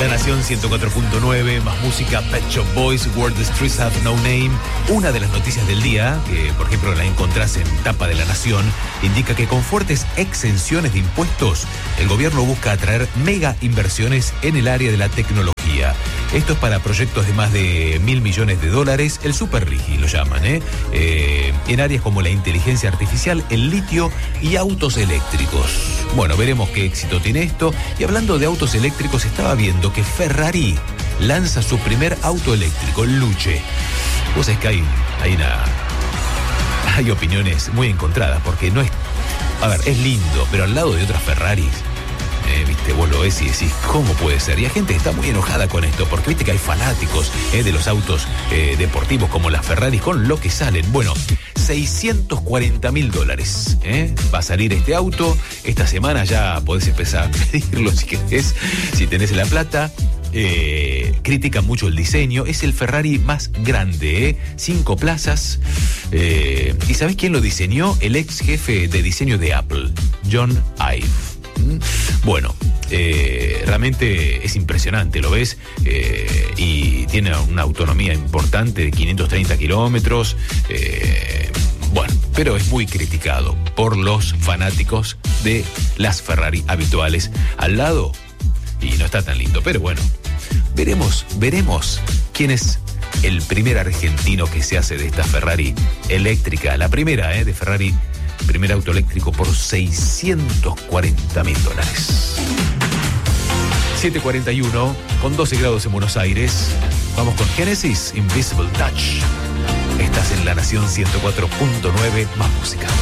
La Nación 104.9, más música, Pet Shop Boys, Where the Streets Have No Name. Una de las noticias del día, que por ejemplo la encontrás en tapa de La Nación, indica que con fuertes exenciones de impuestos, el gobierno busca atraer mega inversiones en el área de la tecnología. Esto es para proyectos de más de $1.000 millones, el Super Rigi lo llaman, en áreas como la inteligencia artificial, el litio y autos eléctricos. Bueno, veremos qué éxito tiene esto. Y hablando de autos eléctricos, estaba viendo que Ferrari lanza su primer auto eléctrico, el Luce. Vos sabés que hay opiniones muy encontradas, porque no es... A ver, es lindo, pero al lado de otras Ferraris, viste, vos lo ves y decís, ¿cómo puede ser? Y hay gente que está muy enojada con esto, porque viste que hay fanáticos de los autos deportivos como las Ferraris, con lo que salen. Bueno, $640.000. Va a salir este auto. Esta semana ya podés empezar a pedirlo si querés, si tenés la plata. Critican mucho el diseño. Es el Ferrari más grande, 5 plazas. ¿Y sabés quién lo diseñó? El ex jefe de diseño de Apple, John Ive. Bueno, realmente es impresionante, ¿lo ves? Y tiene una autonomía importante de 530 kilómetros. Bueno, pero es muy criticado por los fanáticos de las Ferrari habituales al lado. Y no está tan lindo, pero bueno, veremos quién es el primer argentino que se hace de esta Ferrari eléctrica. La primera, de Ferrari. Primer auto eléctrico por $640.000. 7:41, con 12 grados en Buenos Aires. Vamos con Genesis, Invisible Touch. Estás en La Nación 104.9, más música.